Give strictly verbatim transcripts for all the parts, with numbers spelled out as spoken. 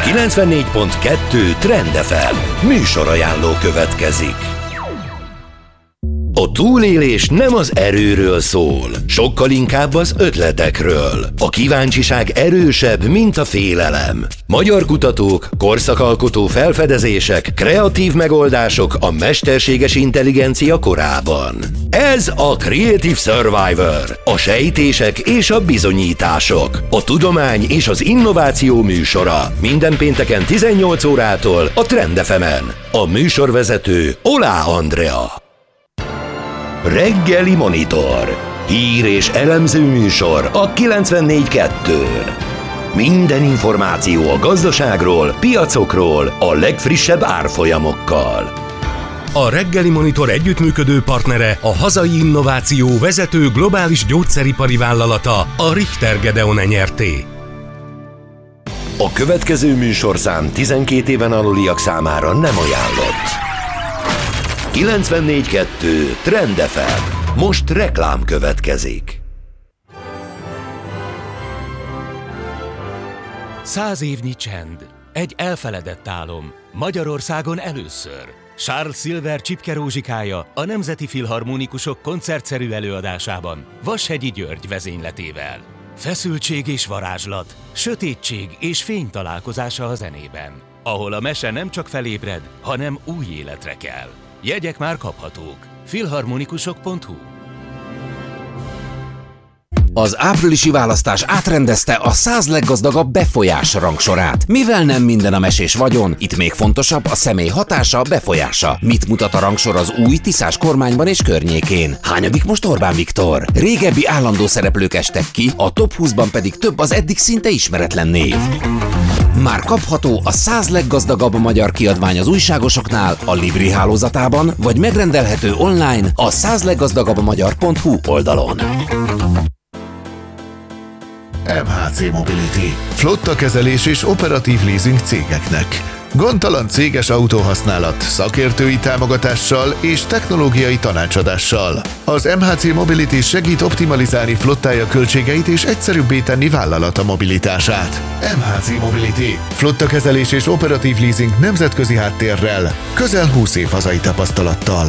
kilencvennégy pont kettő Trend ef em műsorajánló következik. A túlélés nem az erőről szól, sokkal inkább az ötletekről. A kíváncsiság erősebb, mint a félelem. Magyar kutatók, korszakalkotó felfedezések, kreatív megoldások a mesterséges intelligencia korában. Ez a Creative Survivor, a sejtések és a bizonyítások, a tudomány és az innováció műsora. Minden pénteken tizennyolc órától a Trend ef emen. A műsorvezető Olá Andrea. Reggeli Monitor. Hír és elemző műsor a kilencvennégy kettőn. Minden információ a gazdaságról, piacokról, a legfrissebb árfolyamokkal. A Reggeli Monitor együttműködő partnere a hazai innováció vezető globális gyógyszeripari vállalata, a Richter Gedeon Enyerté. A következő műsorszám tizenkét éven aluliak számára nem ajánlott. kilencvennégy kettő Trend ef em. Most reklám következik. Száz évnyi csend. Egy elfeledett álom. Magyarországon először. Charles Silver Csipke Rózsikája a Nemzeti Filharmonikusok koncertszerű előadásában Vashegyi György vezényletével. Feszültség és varázslat, sötétség és fény találkozása a zenében, ahol a mese nem csak felébred, hanem új életre kell. Jegyek már kaphatók. filharmonikusok pont hu. Az áprilisi választás átrendezte a száz leggazdagabb befolyás rangsorát. Mivel nem minden a mesés vagyon, itt még fontosabb a személy hatása, befolyása. Mit mutat a rangsor az új Tiszás kormányban és környékén? Hányadik most Orbán Viktor? Régebbi állandó szereplők estek ki, a top húszban pedig több az eddig szinte ismeretlen név. Már kapható a száz leggazdagabb magyar kiadvány az újságosoknál, a Libri hálózatában, vagy megrendelhető online a száz leggazdagabb magyar pont hu oldalon. em há cé Mobility. Flottakezelés és operatív leasing cégeknek. Gondtalan céges autóhasználat, szakértői támogatással és technológiai tanácsadással. Az em há cé Mobility segít optimalizálni flottája költségeit és egyszerűbbé tenni vállalata mobilitását. em há cé Mobility. Flottakezelés és operatív leasing nemzetközi háttérrel, közel húsz év hazai tapasztalattal.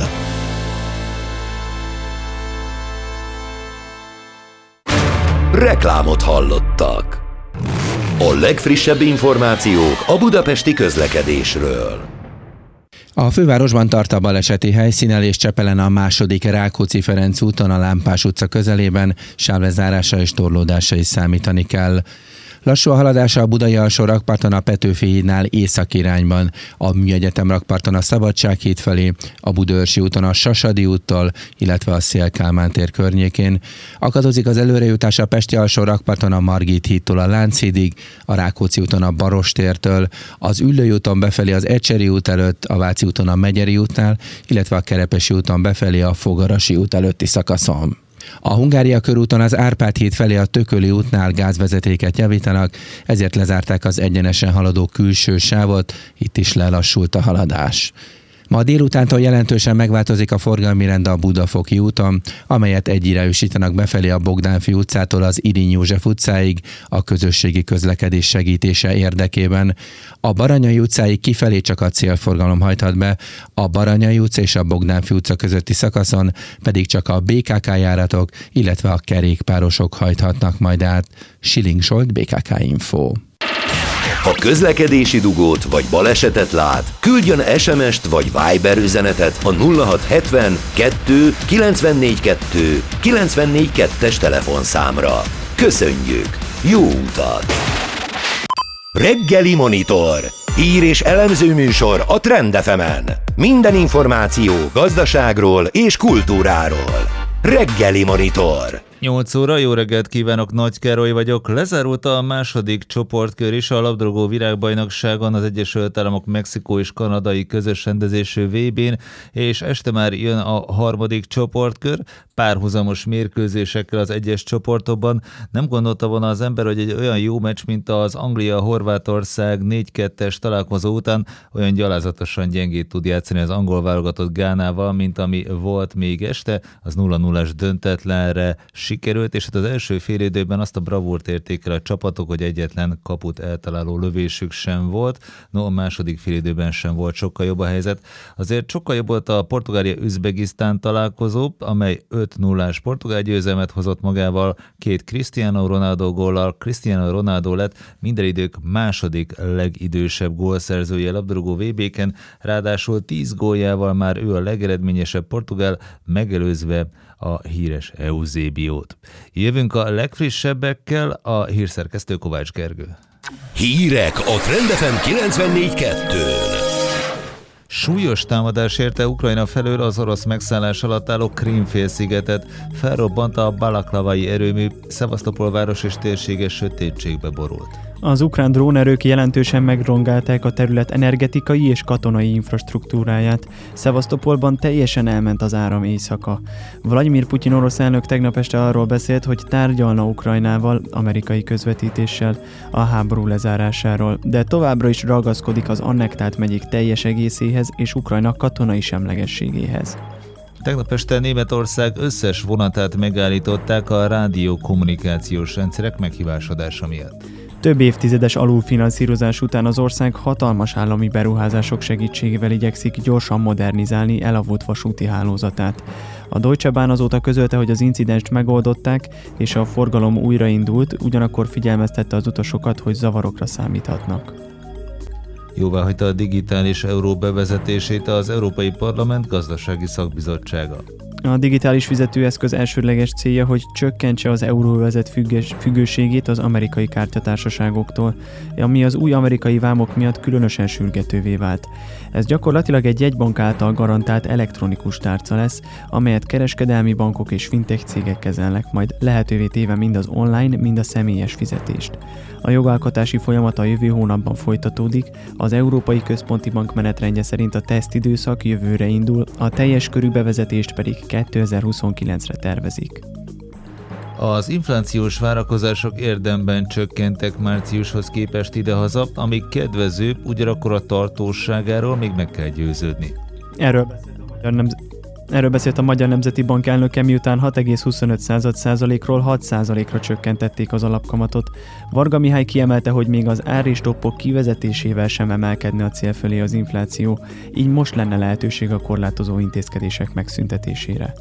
Reklámot hallottak. A legfrissebb információk a budapesti közlekedésről. A fővárosban tart a baleseti helyszínen és Csepelen a második Rákóczi-Ferenc úton a Lámpás utca közelében sávlezárása és torlódása is számítani kell. Lassú a haladása a budai alsó rakparton a Petőfi hídnál észak irányban, a Műegyetem rakparton a Szabadsághíd felé, a Budaörsi úton a Sasadi úttól, illetve a Széll-Kálmán tér környékén. Akadozik az előrejutás a Pesti alsó rakparton a Margit hídtól a Lánchídig, a Rákóczi úton a Baross tértől, az Üllői úton befelé az Ecseri út előtt, a Váci úton a Megyeri útnál, illetve a Kerepesi úton befelé a Fogarasi út előtti szakaszon. A Hungária körúton az Árpád híd felé a Tököli útnál gázvezetéket javítanak, ezért lezárták az egyenesen haladó külső sávot, itt is lelassult a haladás. Ma délutántól jelentősen megváltozik a forgalmi rend a Budafoki úton, amelyet egyirányúsítanak befelé a Bogdánfi utcától az Irinyi József utcáig a közösségi közlekedés segítése érdekében. A Baranyai utcáig kifelé csak a célforgalom hajthat be, a Baranyai utca és a Bogdánfi utca közötti szakaszon pedig csak a bé ká ká járatok, illetve a kerékpárosok hajthatnak majd át. Schilling Zsolt, bé ká ká Info. Ha közlekedési dugót vagy balesetet lát, küldjön es em est vagy Viber üzenetet a nulla hat hetven kettő kilencvennégy kettő kilencvennégy kettes telefonszámra. Köszönjük! Jó utat! Reggeli Monitor. Hír és elemző műsor a Trend ef emen. Minden információ gazdaságról és kultúráról. Reggeli Monitor. nyolc óra, jó reggelt kívánok, Nagy Károly vagyok. Lezárult a második csoportkör is a labdarúgó világbajnokságon, az Egyesült Államok, Mexikó és kanadai közös rendezésű vé bén, és este már jön a harmadik csoportkör. párhuzamos mérkőzésekkel az egyes csoportokban. Nem gondolta volna az ember, hogy egy olyan jó meccs, mint az Anglia-Horvátország négy kettes találkozó után olyan gyalázatosan gyengét tud játszani az angol válogatott Gánával, mint ami volt még este. Az nulla nullás döntetlenre sikerült, és hát az első fél időben azt a bravúrt érték el a csapatok, hogy egyetlen kaput eltaláló lövésük sem volt. No, a második fél időben sem volt sokkal jobb a helyzet. Azért sokkal jobb volt a Portugália-Üzbegisztán találkozó, amely öt nullás portugál győzelmet hozott magával, két Cristiano Ronaldo góllal. Cristiano Ronaldo lett minden idők második legidősebb gólszerzője labdarúgó vé béken, ráadásul tíz góljával már ő a legeredményesebb portugál, megelőzve a híres Eusebio-t. Jövünk a legfrissebbekkel, a hírszerkesztő Kovács Gergő. Hírek a Trend ef em kilencvennégy kettőn. Súlyos támadás érte Ukrajna felől az orosz megszállás alatt álló Krím-félszigetet, felrobbant a balaklavai erőmű, Szevasztopol város és térsége sötétségbe borult. Az ukrán drónerők jelentősen megrongálták a terület energetikai és katonai infrastruktúráját. Szevasztopolban teljesen elment az áram éjszaka. Vladimir Putyin orosz elnök tegnap este arról beszélt, hogy tárgyalna Ukrajnával, amerikai közvetítéssel a háború lezárásáról, de továbbra is ragaszkodik az annektált megyék teljes egészéhez és Ukrajna katonai semlegességéhez. Tegnap este Németország összes vonatát megállították a rádiókommunikációs rendszerek meghibásodása miatt. Több évtizedes alulfinanszírozás után az ország hatalmas állami beruházások segítségével igyekszik gyorsan modernizálni elavult vasúti hálózatát. A Deutsche Bahn azóta közölte, hogy az incidenst megoldották, és a forgalom újraindult, ugyanakkor figyelmeztette az utasokat, hogy zavarokra számíthatnak. Jóváhagyta a digitális euró bevezetését az Európai Parlament gazdasági szakbizottsága. A digitális fizetőeszköz elsődleges célja, hogy csökkentse az euróövezet függés, függőségét az amerikai kártyatársaságoktól, ami az új amerikai vámok miatt különösen sürgetővé vált. Ez gyakorlatilag egy jegybank által garantált elektronikus tárca lesz, amelyet kereskedelmi bankok és fintech cégek kezelnek, majd lehetővé téve mind az online, mind a személyes fizetést. A jogalkotási folyamat a jövő hónapban folytatódik, az Európai Központi Bank menetrendje szerint a tesztidőszak jövőre indul, a teljes körű bevezetést pedig kétezer-huszonkilencre tervezik. Az inflációs várakozások érdemben csökkentek márciushoz képest idehaza, ami kedvező, ugyanakkor a tartóságáról még meg kell győződni. Erről beszélt a Magyar Nemzeti Erről beszélt a Magyar Nemzeti Bank elnöke, miután hat egész huszonöt százalékról hat százalékra csökkentették az alapkamatot. Varga Mihály kiemelte, hogy még az ár és toppok kivezetésével sem emelkedne a cél fölé az infláció, így most lenne lehetőség a korlátozó intézkedések megszüntetésére.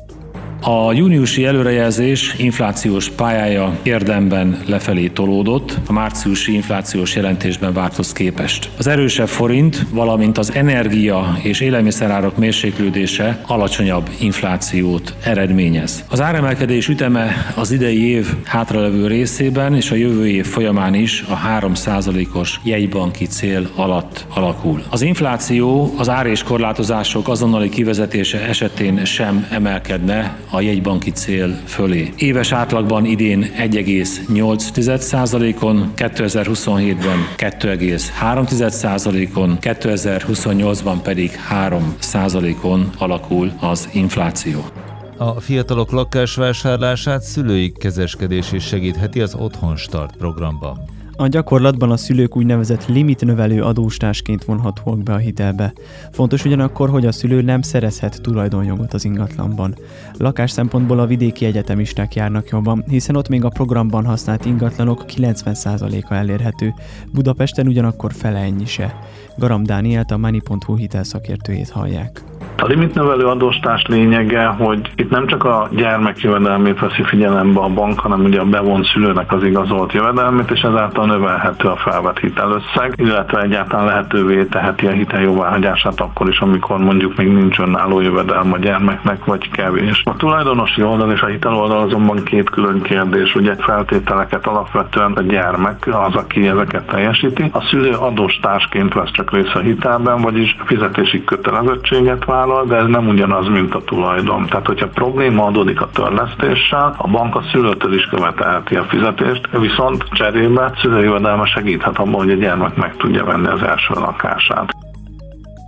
A júniusi előrejelzés inflációs pályája érdemben lefelé tolódott a márciusi inflációs jelentésben várthoz képest. Az erősebb forint, valamint az energia és élelmiszerárak mérséklődése alacsonyabb inflációt eredményez. Az áremelkedés üteme az idei év hátralevő részében és a jövő év folyamán is a három százalékos jegybanki cél alatt alakul. Az infláció az ár és korlátozások azonnali kivezetése esetén sem emelkedne a jegybanki cél fölé. Éves átlagban idén egy egész nyolc százalékon, kétezer-huszonhétben kettő egész három százalékon, kétezer-huszonnyolcban pedig három százalékon alakul az infláció. A fiatalok lakásvásárlását szülői kezeskedés is segítheti az Otthon Start programban. A gyakorlatban a szülők úgynevezett limitnövelő adóstársként vonhatóak be a hitelbe. Fontos ugyanakkor, hogy a szülő nem szerezhet tulajdonjogot az ingatlanban. Lakás szempontból a vidéki egyetemisták járnak jobban, hiszen ott még a programban használt ingatlanok kilencven százaléka elérhető, Budapesten ugyanakkor fele ennyi se. Garam Dánielt, a Money pont hu hitelszakértőjét hallják. A limitnövelő adóstárs lényege, hogy itt nem csak a gyermek jövedelmét veszi figyelembe a bank, hanem ugye a bevont szülőnek az igazolt jövedelmét, és ezáltal növelhető a felvett hitelösszeg, illetve egyáltalán lehetővé teheti a hitel jóváhagyását akkor is, amikor mondjuk még nincs önálló jövedelme a gyermeknek, vagy kevés. A tulajdonosi oldal és a hitel oldal azonban két külön kérdés, ugye feltételeket alapvetően a gyermek az, aki ezeket teljesíti. A szülő adóstársként vesz csak részt a hitelben, vagyis fizetési kötelezettséget vállal, de ez nem ugyanaz, mint a tulajdon. Tehát, hogyha probléma adódik a törlesztéssel, a bank a szülőtől is követelheti a fizetést, viszont cserébe szülői jövedelme segíthet abban, hogy a gyermek meg tudja venni az első lakását.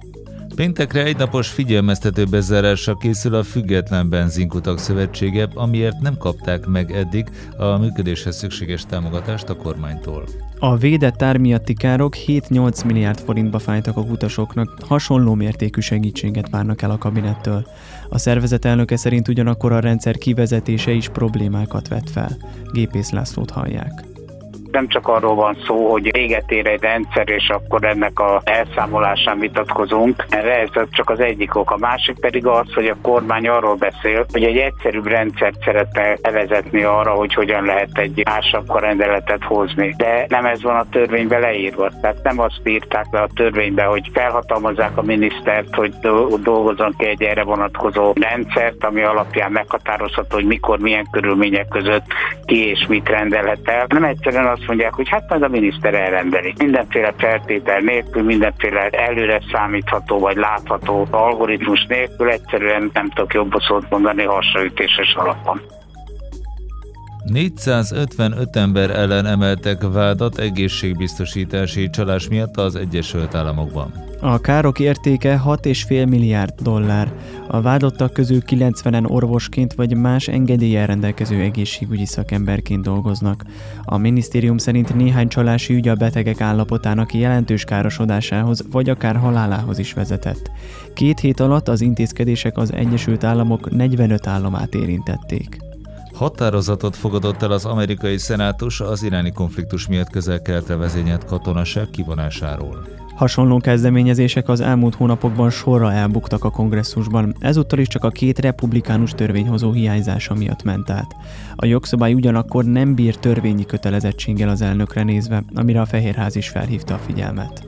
Péntekre egynapos figyelmeztető bezárásra készül a Független Benzinkutak Szövetsége, amiért nem kapták meg eddig a működéshez szükséges támogatást a kormánytól. A védett ár miatti károk hét-nyolc milliárd forintba fájtak a utasoknak, hasonló mértékű segítséget várnak el a kabinettől. A szervezet elnöke szerint ugyanakkor a rendszer kivezetése is problémákat vet fel. Gépész Lászlót hallják. Nem csak arról van szó, hogy véget ér egy rendszer, és akkor ennek a elszámolásán vitatkozunk. Erre ez csak az egyik ok. A másik pedig az, hogy a kormány arról beszél, hogy egy egyszerűbb rendszert szeretne bevezetni arra, hogy hogyan lehet egy ársapkarendeletet hozni. De nem ez van a törvénybe leírva. Tehát nem azt írták le a törvénybe, hogy felhatalmazzák a minisztert, hogy dolgozzon ki egy erre vonatkozó rendszert, ami alapján meghatározható, hogy mikor, milyen körülmények között ki és mit rendelhet el. Nem egyszerűen azt mondják, hogy hát majd a miniszter elrendeli. Mindenféle feltétel nélkül, mindenféle előre számítható vagy látható algoritmus nélkül, egyszerűen nem tudok jobb szót mondani, hasraütéses alapon. négyszázötvenöt ember ellen emeltek vádat egészségbiztosítási csalás miatt az Egyesült Államokban. A károk értéke hat egész öt milliárd dollár. A vádlottak közül kilencvenen orvosként vagy más engedéllyel rendelkező egészségügyi szakemberként dolgoznak. A minisztérium szerint néhány csalási ügy a betegek állapotának jelentős károsodásához vagy akár halálához is vezetett. Két hét alatt az intézkedések az Egyesült Államok negyvenöt államát érintették. Határozatot fogadott el az amerikai szenátus az iráni konfliktus miatt közel-keletre vezényelt katonaság kivonásáról. Hasonló kezdeményezések az elmúlt hónapokban sorra elbuktak a kongresszusban, ezúttal is csak a két republikánus törvényhozó hiányzása miatt ment át. A jogszabály ugyanakkor nem bír törvényi kötelezettséggel az elnökre nézve, amire a Fehérház is felhívta a figyelmet.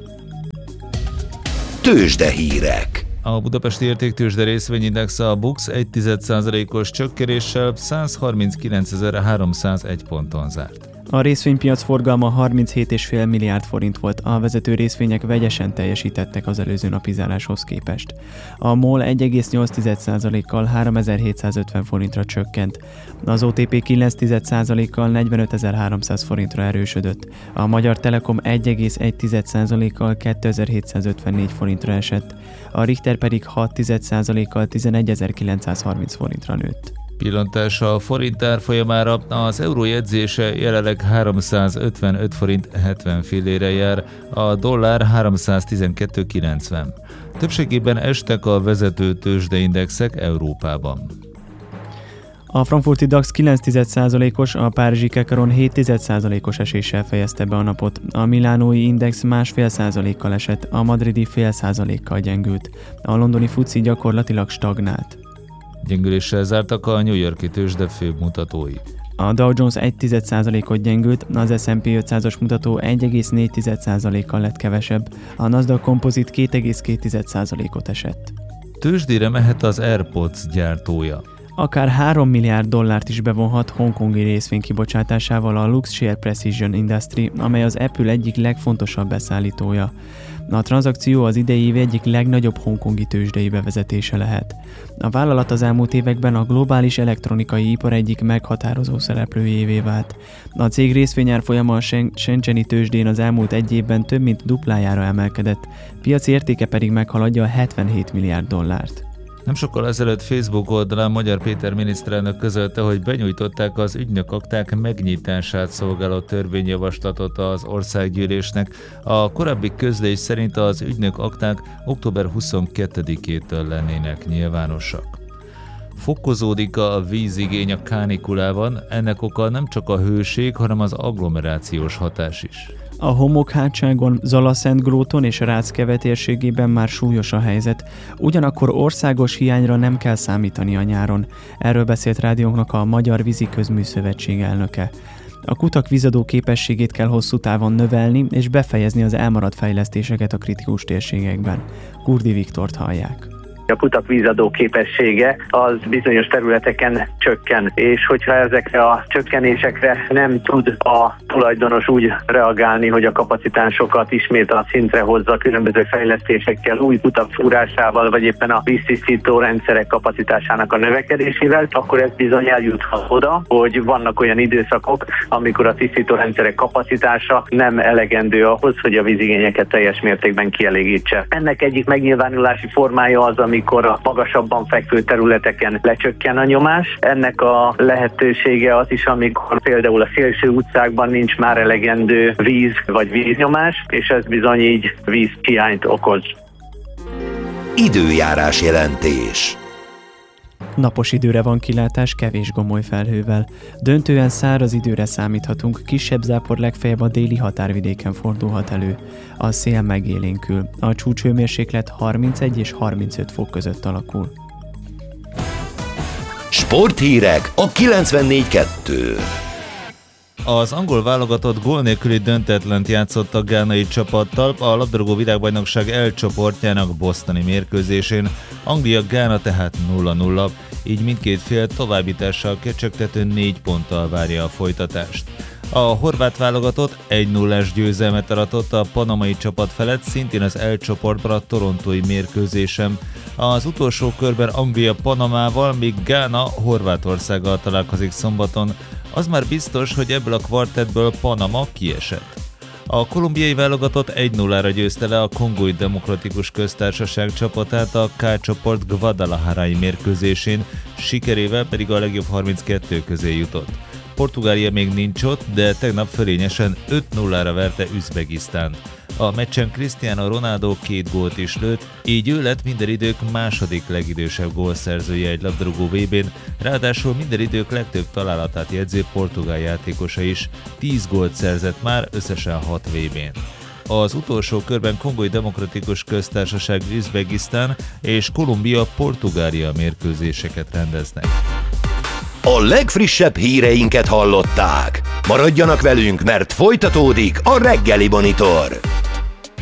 Tőzsdehírek. A budapesti értéktőzsde részvényindex a BUX egy egész egy százalékos csökkenéssel száz harminckilencezer-háromszázegy ponton zárt. A részvénypiac forgalma harminchét egész öt milliárd forint volt, a vezető részvények vegyesen teljesítettek az előző napi záráshoz képest. A MOL egy egész nyolc százalékkal háromezer-hétszázötven forintra csökkent, az o té pé kilenc egész százalékkal negyvenötezer-háromszáz forintra erősödött, a Magyar Telekom egy egész egy százalékkal kétezer-hétszázötvennégy forintra esett, a Richter pedig hat százalékkal tizenegyezer-kilencszázharminc forintra nőtt. Pillantás a forint árfolyamára, az euró jegyzése jelenleg háromszázötvenöt forint hetven fillére jár, a dollár háromszáztizenkettő kilencven. Többségében estek a vezető tőzsdeindexek Európában. A frankfurti DAX kilenc százalékos, a párizsi Kekaron hét százalékos eséssel fejezte be a napot, a milánói index másfél százalékkal esett, a madridi fél százalékkal gyengült, a londoni fuci gyakorlatilag stagnált. Gyengüléssel zártak a New York-i tőzsde főbb mutatói. A Dow Jones egy egész egy százalékot gyengült, az es and pé ötszázas mutató egy egész négy százalékkal lett kevesebb, a Nasdaq Composite két egész két százalékot esett. Tőzsdére mehet az AirPods gyártója. Akár három milliárd dollárt is bevonhat hongkongi részvény kibocsátásával a Luxshare Precision Industry, amely az Apple egyik legfontosabb beszállítója. A tranzakció az idei év egyik legnagyobb hongkongi tőzsdei bevezetése lehet. A vállalat az elmúlt években a globális elektronikai ipar egyik meghatározó szereplőjévé vált. A cég részvényárfolyama a Shenzheni tőzsdén az elmúlt egy évben több mint duplájára emelkedett, piaci értéke pedig meghaladja a hetvenhét milliárd dollárt. Nem sokkal ezelőtt Facebook oldalán Magyar Péter miniszterelnök közölte, hogy benyújtották az ügynökakták megnyitását szolgáló törvényjavaslatot az országgyűlésnek. A korábbi közlés szerint az ügynökakták október huszonkettedikétől lennének nyilvánosak. Fokozódik a vízigény a kánikulában, ennek oka nem csak a hőség, hanem az agglomerációs hatás is. A Homokhátságon, Zalaszentgróton és Ráckeve térségében már súlyos a helyzet, ugyanakkor országos hiányra nem kell számítani a nyáron. Erről beszélt rádiónknak a Magyar Vízi Közműszövetség elnöke. A kutak vízadó képességét kell hosszú távon növelni és befejezni az elmaradt fejlesztéseket a kritikus térségekben. Kurdi Viktort hallják. a kutak vízadó képessége az bizonyos területeken csökken, és hogyha ezekre a csökkenésekre nem tud a tulajdonos úgy reagálni, hogy a kapacitásokat ismét a szintre hozza különböző fejlesztésekkel, új kutak fúrásával, vagy éppen a víztisztító rendszerek kapacitásának a növekedésével, akkor ez bizony eljuthat oda, hogy vannak olyan időszakok, amikor a tisztító rendszerek kapacitása nem elegendő ahhoz, hogy a vízigényeket teljes mértékben kielégítse. Ennek egyik megnyilvánulási formája az, amikor a magasabban fekvő területeken lecsökken a nyomás. Ennek a lehetősége az is, amikor például a szélső utcákban nincs már elegendő víz vagy víznyomás, és ez bizony így vízhiányt okoz. Időjárás jelentés. Napos időre van kilátás kevés gomoly felhővel. Döntően száraz időre számíthatunk, kisebb zápor legfeljebb a déli határvidéken fordulhat elő. A szél megélénkül. A csúcshőmérséklet harmincegy és harmincöt fok között alakul. Sporthírek a kilencvennégy kettő. Az angol válogatott gól nélküli döntetlent játszott a gánai csapattal a labdarúgó világbajnokság E csoportjának bostoni mérkőzésén. Anglia-Gána tehát nulla nulla, így mindkét fél továbbítással kecsegtető négy ponttal várja a folytatást. A horvát válogatott egy nullás győzelmet aratott a panamai csapat felett, szintén az E csoportban a torontói mérkőzésen. Az utolsó körben Anglia Panamával, míg Gána Horvátországgal találkozik szombaton. Az már biztos, hogy ebből a kvartettből Panama kiesett. A kolumbiai válogatott egy nullára győzte le a Kongói Demokratikus Köztársaság csapatát a K csoport Guadalajarai mérkőzésén, sikerével pedig a legjobb harminckettő közé jutott. Portugália még nincs ott, de tegnap fölényesen öt nullára verte Üzbegisztánt. A meccsen Cristiano Ronaldo két gólt is lőtt, így ő lett minden idők második legidősebb gólszerzője egy labdarúgó vé bén, ráadásul minden idők legtöbb találatát jegyző portugál játékosa is, tíz gólt szerzett már összesen hat vé bén. Az utolsó körben Kongói Demokratikus Köztársaság Üzbegisztán és Kolumbia Portugália mérkőzéseket rendeznek. A legfrissebb híreinket hallották. Maradjanak velünk, mert folytatódik a Reggeli Monitor.